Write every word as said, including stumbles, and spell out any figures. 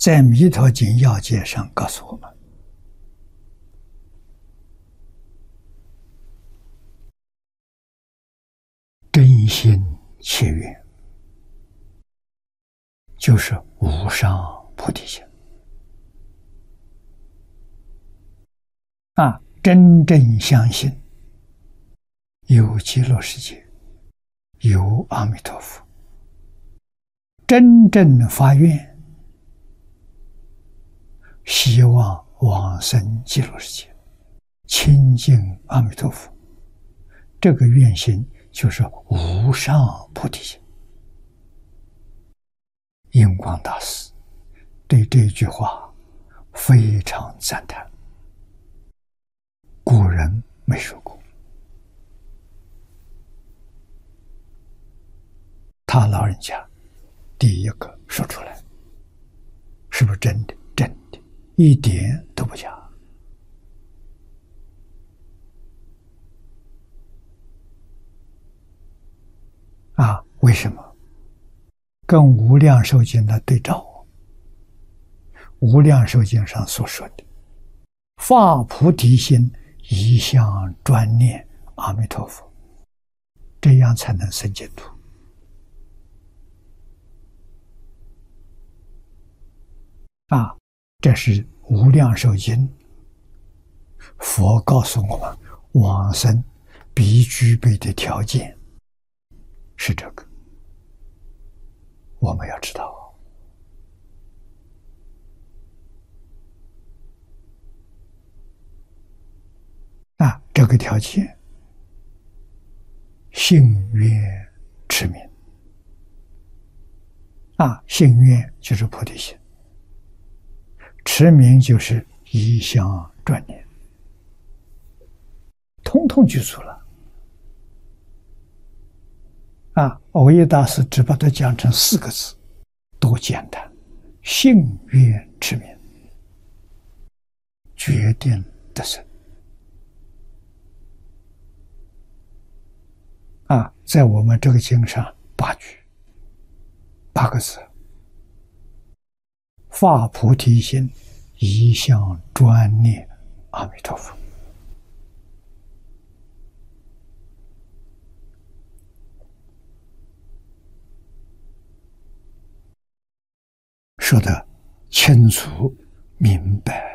在《弥陀经要解》上告诉我们，真心切愿就是无上菩提心啊！真正相信有极乐世界，有阿弥陀佛，真正发愿，希望往生极乐世界，亲近阿弥陀佛，这个愿心就是无上菩提心。印光大师对这句话非常赞叹，古人没说过。他老人家第一个说出来，是不是真的？真的，一点都不假。啊，为什么？跟《无量寿经》的对照，《无量寿经》上所说的发菩提心，一向专念阿弥陀佛，这样才能生净土。啊，这是《无量寿经》，佛告诉我们往生必具备的条件是这个，我们要知道。啊，这个条件，信愿持名。啊，信愿就是菩提心，持名就是一向专念，通通具足了。啊，蕅益大师只把它讲成四个字，多简单：信愿持名，决定得生。啊，在我们这个经上八句，八个字：发菩提心，一向专念阿弥陀佛。说得清楚明白。